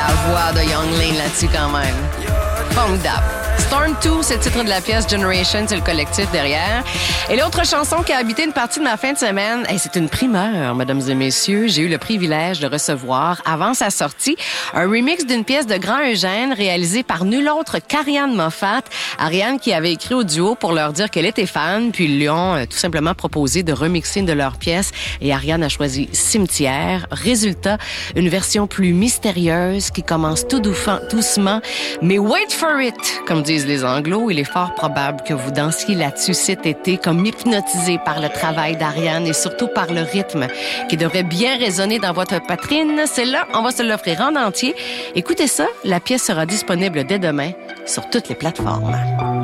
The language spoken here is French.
la voix de Young Lane là-dessus quand même. Formidable. Storm 2, c'est le titre de la pièce. Generation, c'est le collectif derrière. Et l'autre chanson qui a habité une partie de ma fin de semaine, c'est une primeur, mesdames et messieurs. J'ai eu le privilège de recevoir, avant sa sortie, un remix d'une pièce de Grand Eugène réalisée par nul autre qu'Ariane Moffat. Ariane qui avait écrit au duo pour leur dire qu'elle était fan, puis ils lui ont tout simplement proposé de remixer une de leurs pièces. Et Ariane a choisi Cimetière. Résultat, une version plus mystérieuse qui commence tout doucement. Mais wait for it, comme disent les Anglos, il est fort probable que vous dansiez là-dessus cet été comme hypnotisé par le travail d'Ariane et surtout par le rythme qui devrait bien résonner dans votre poitrine. Celle-là, on va se l'offrir en entier. Écoutez ça, la pièce sera disponible dès demain sur toutes les plateformes.